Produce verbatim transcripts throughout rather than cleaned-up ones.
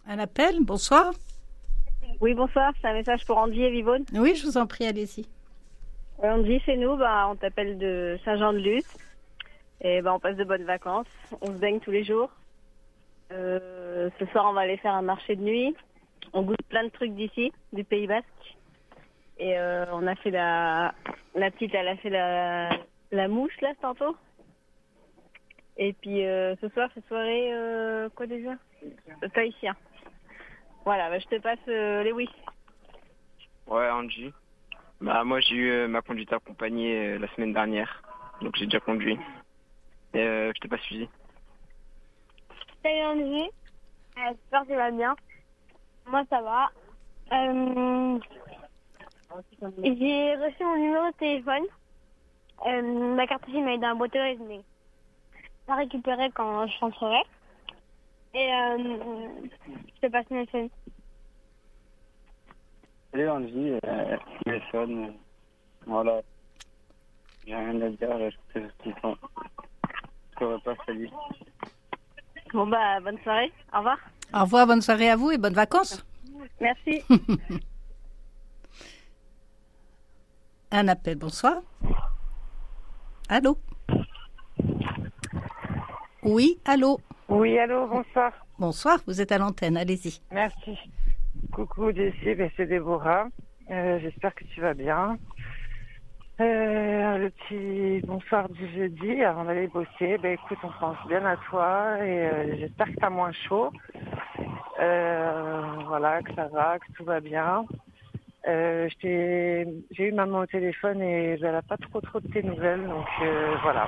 Un appel, bonsoir. Oui, bonsoir, c'est un message pour Andy et Vivonne. Oui, je vous en prie, allez-y. Euh, Andy, c'est nous, bah, on t'appelle de Saint-Jean-de-Luz. Et bah, on passe de bonnes vacances, on se baigne tous les jours. Euh, ce soir, on va aller faire un marché de nuit. On goûte plein de trucs d'ici, du Pays Basque. Et euh, on a fait la... La petite, elle a fait la, la mouche, là, tantôt. Et puis, euh, ce soir, c'est soirée... Euh, quoi déjà Le tahitien. Voilà, bah, je te passe euh, les oui. Ouais, Angie. Bah, moi, j'ai eu euh, ma conduite accompagnée euh, la semaine dernière. Donc, j'ai déjà conduit. Et euh, je t'ai pas suivi. Salut Angie. Euh, j'espère que tu vas bien. Moi, ça va. Euh, j'ai reçu mon numéro de téléphone. Euh, ma carte SIM est dans la boîte aux lettres, mais je la récupérer quand je rentrerai. Et euh, je te passe une S M S. Salut Angie, euh, téléphone, euh, voilà, j'ai rien à dire, je te comprends. Je te pas, salut. Bon, bah, bonne soirée, au revoir. Au revoir, bonne soirée à vous et bonnes vacances. Merci. Un appel, bonsoir. Allô? Oui, allô? Oui, allô, bonsoir. Bonsoir, vous êtes à l'antenne, allez-y. Merci. Coucou Jessie, ben, c'est Déborah. Euh, j'espère que tu vas bien. Euh, le petit bonsoir du jeudi, avant d'aller bosser, ben écoute, on pense bien à toi et euh, j'espère que t'as moins chaud. Euh, voilà, que ça va, que tout va bien. Euh, je t'ai- j'ai eu maman au téléphone et elle n'a pas trop trop de tes nouvelles, donc euh, voilà.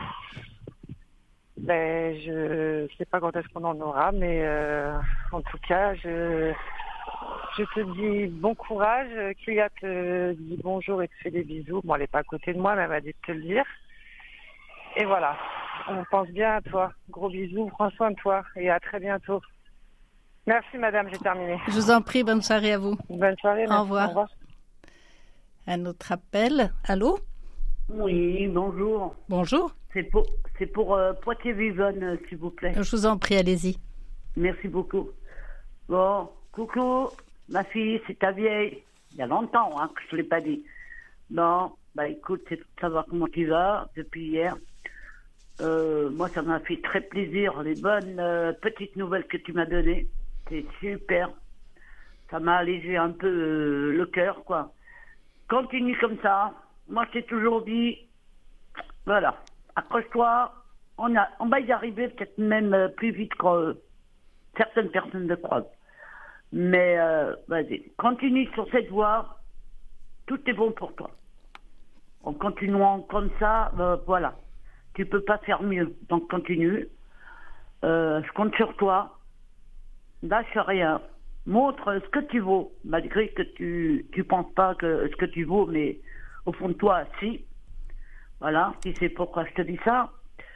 Ben, je sais pas quand est-ce qu'on en aura, mais euh, en tout cas, je, je te dis bon courage. Cléa te dit bonjour et te fait des bisous. Bon, elle n'est pas à côté de moi, mais elle m'a dit de te le dire. Et voilà, on pense bien à toi. Gros bisous, prends soin de toi et à très bientôt. Merci madame, j'ai terminé. Je vous en prie, bonne soirée à vous. Bonne soirée, Au merci, revoir. au revoir. Un autre appel, allô? Oui, bonjour. Bonjour, C'est pour, c'est pour euh, Poitiers-Vivonne, euh, s'il vous plaît. je vous en prie, allez-y. Merci beaucoup. Bon, coucou, ma fille, c'est ta vieille. Il y a longtemps hein, que je ne l'ai pas dit. Bon, bah écoute, c'est pour savoir comment tu vas depuis hier. Euh, moi, ça m'a fait très plaisir, les bonnes euh, petites nouvelles que tu m'as données. C'est super. Ça m'a allégé un peu euh, le cœur, quoi. Continue comme ça. Moi, je t'ai toujours dit, voilà, accroche-toi. On, a, on va y arriver peut-être même euh, plus vite que euh, certaines personnes le croient. Mais euh, vas-y, continue sur cette voie. Tout est bon pour toi. En continuant comme ça, euh, voilà. Tu peux pas faire mieux. Donc continue. Euh, je compte sur toi. Lâche rien. Montre ce que tu vaux, malgré que tu tu penses pas que ce que tu vaux, mais au fond de toi, si. Voilà, tu sais pourquoi je te dis ça.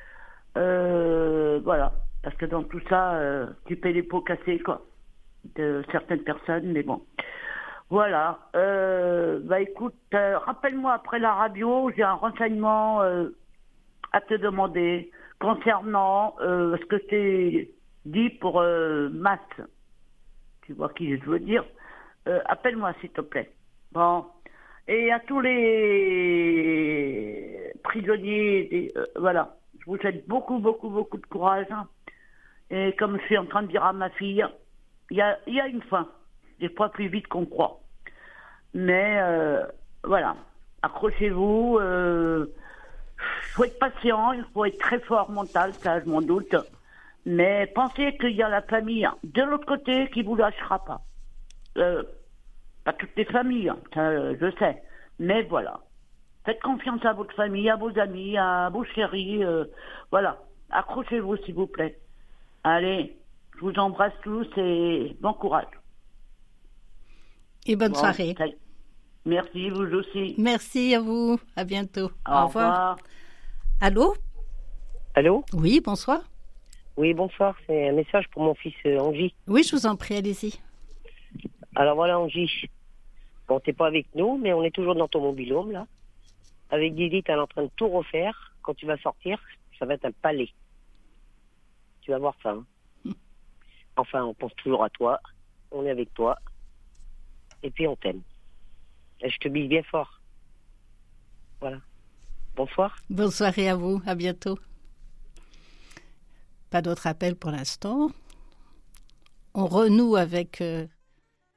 Euh, voilà, parce que dans tout ça, euh, tu paies les pots cassés, quoi, de certaines personnes, mais bon. Voilà. Euh, bah écoute, euh, rappelle-moi après la radio, j'ai un renseignement euh, à te demander concernant euh, ce que je t'ai dit pour euh, Matt. Tu vois qui je veux dire. Euh, appelle-moi s'il te plaît. Bon. Et à tous les prisonniers, des, euh, voilà. Je vous souhaite beaucoup, beaucoup, beaucoup de courage. Hein. Et comme je suis en train de dire à ma fille, il y a, y a une fin. Des fois plus vite qu'on croit. Mais euh, voilà. Accrochez-vous. Euh, faut être patient. Il faut être très fort mental, ça je m'en doute. Mais pensez qu'il y a la famille de l'autre côté qui vous lâchera pas. Euh, pas toutes les familles, hein, ça, je sais. Mais voilà. Faites confiance à votre famille, à vos amis, à vos chéris. Euh, voilà. Accrochez-vous, s'il vous plaît. Allez, je vous embrasse tous et bon courage. Et bonne Bon, soirée. ça- Merci, vous aussi. Merci à vous, à bientôt. Au, revoir. Allô? Allô? Oui, bonsoir. Oui, bonsoir. C'est un message pour mon fils euh, Angie. Oui, je vous en prie, allez-y. Alors voilà, Angie. Bon, t'es pas avec nous, mais on est toujours dans ton mobil-home, là. Avec Didi, elle est en train de tout refaire. Quand tu vas sortir, ça va être un palais. Tu vas voir ça. Hein. Enfin, on pense toujours à toi. On est avec toi. Et puis on t'aime. Et je te bise bien fort. Voilà. Bonsoir. Bonne soirée à vous. À bientôt. Pas d'autres appels pour l'instant. On renoue avec... Euh